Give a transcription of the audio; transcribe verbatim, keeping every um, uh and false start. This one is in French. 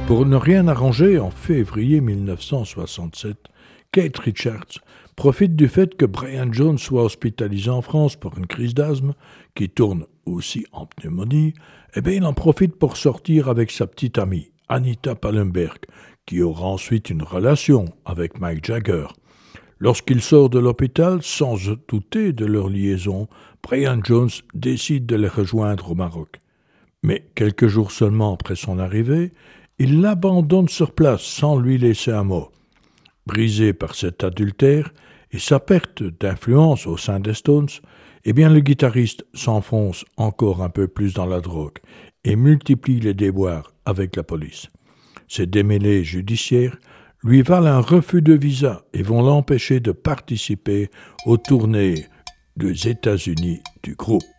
Pour ne rien arranger, en février mille neuf cent soixante-sept, Keith Richards profite du fait que Brian Jones soit hospitalisé en France pour une crise d'asthme, qui tourne aussi en pneumonie, et bien il en profite pour sortir avec sa petite amie, Anita Pallenberg, qui aura ensuite une relation avec Mick Jagger. Lorsqu'il sort de l'hôpital, sans se douter de leur liaison, Brian Jones décide de les rejoindre au Maroc. Mais quelques jours seulement après son arrivée, il l'abandonne sur place sans lui laisser un mot. Brisé par cet adultère et sa perte d'influence au sein des Stones, eh bien le guitariste s'enfonce encore un peu plus dans la drogue et multiplie les déboires avec la police. Ces démêlés judiciaires lui valent un refus de visa et vont l'empêcher de participer aux tournées des États-Unis du groupe.